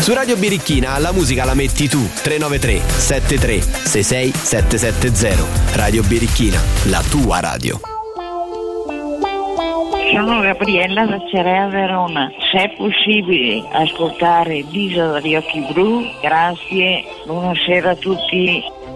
Su Radio Birichina la musica la metti tu. 393 73 66 770. Radio Birichina, la tua radio. Sono Gabriella da Cerea Verona. Se è possibile ascoltare Lisa dagli occhi blu, grazie. Buonasera a tutti.